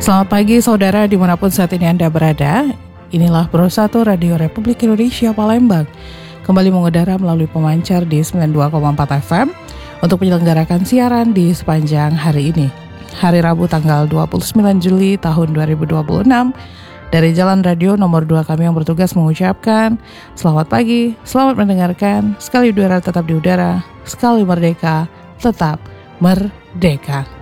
Selamat pagi saudara dimanapun saat ini Anda berada. Inilah Pro 1 Radio Republik Indonesia Palembang, kembali mengudara melalui pemancar di 92,4 FM untuk menyelenggarakan siaran di sepanjang hari ini, hari Rabu tanggal 29 Juli tahun 2026. Dari Jalan Radio nomor 2 kami yang bertugas mengucapkan selamat pagi, selamat mendengarkan. Sekali udara tetap di udara, sekali merdeka tetap merdeka.